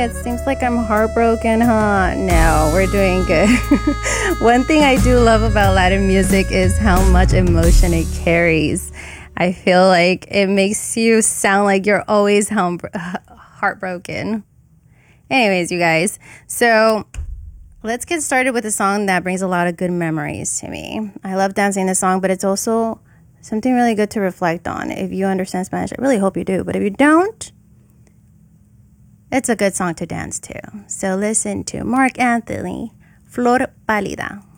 it seems like I'm heartbroken, huh? No, we're doing good. One thing I do love about Latin music is how much emotion it carries. I feel like it makes you sound like you're always heartbroken. Anyways, you guys, so let's get started with a song that brings a lot of good memories to me. I love dancing this song, but it's also something really good to reflect on. If you understand Spanish, I really hope you do. But if you don't, it's a good song to dance to. So listen to Marc Anthony, Flor Pálida.